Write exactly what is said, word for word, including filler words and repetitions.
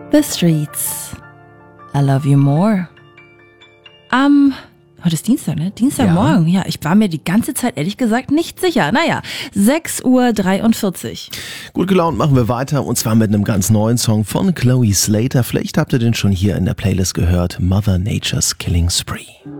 The Streets. I love you more. Am, heute ist Dienstag, ne? Dienstagmorgen. Ja. ja, ich war mir die ganze Zeit ehrlich gesagt nicht sicher. Naja, sechs Uhr dreiundvierzig. Gut gelaunt machen wir weiter und zwar mit einem ganz neuen Song von Chloe Slater. Vielleicht habt ihr den schon hier in der Playlist gehört. Mother Nature's Killing Spree.